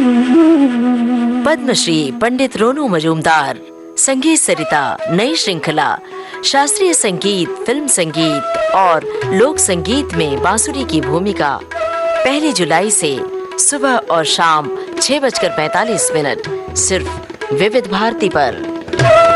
पद्मश्री पंडित रोनू मजूमदार, संगीत सरिता नई श्रृंखला, शास्त्रीय संगीत, फिल्म संगीत और लोक संगीत में बांसुरी की भूमिका 1 जुलाई से सुबह और शाम 6:45 सिर्फ विविध भारती पर।